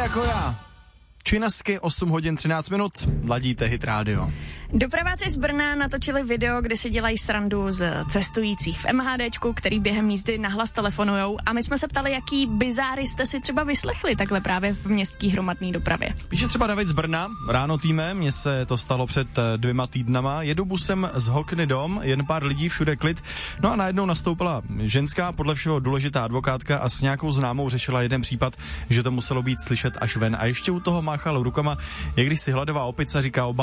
jako já. Činasky 8 hodin 13 minut, ladíte Hit Radio. Dopraváci z Brna natočili video, kde si dělají srandu z cestujících v MHDčku, který během jízdy nahlas telefonujou, a my jsme se ptali, jaký bizáry jste si třeba vyslechli takhle právě v městské hromadné dopravě. Píše třeba David z Brna, ráno týmem, mně se to stalo před 2 týdnama, jedu busem z Hokny dom, jen pár lidí, všude klid, no a najednou nastoupila ženská, podle všeho důležitá advokátka, a s nějakou známou řešila jeden případ, že to muselo být slyšet až ven, a ještě u toho máchal rukama, jak když si hladová opice, říká